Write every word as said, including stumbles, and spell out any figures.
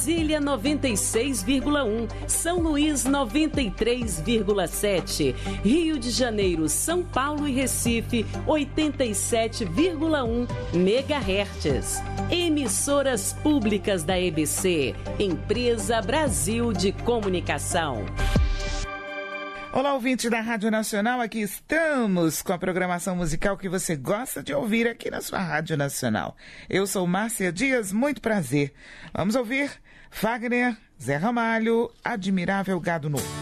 Brasília noventa e seis vírgula um, São Luís noventa e três vírgula sete, Rio de Janeiro, São Paulo e Recife oitenta e sete vírgula um megahertz. Emissoras públicas da E B C, Empresa Brasil de Comunicação. Olá, ouvinte da Rádio Nacional, aqui estamos com a programação musical que você gosta de ouvir aqui na sua Rádio Nacional. Eu sou Márcia Dias, muito prazer. Vamos ouvir Fagner, Zé Ramalho, Admirável Gado Novo.